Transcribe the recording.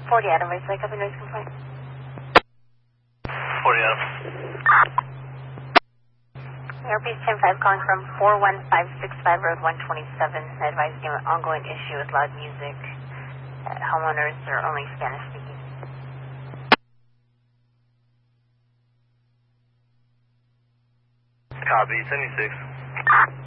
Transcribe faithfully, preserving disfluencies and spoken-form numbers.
forty Adam, I wake up a noise complaint. forty Adam. Airpiece ten five calling from four one five six five Road one twenty-seven. Advising you an ongoing issue with loud music. Uh, homeowners are only Spanish speaking. Copy, seventy-six.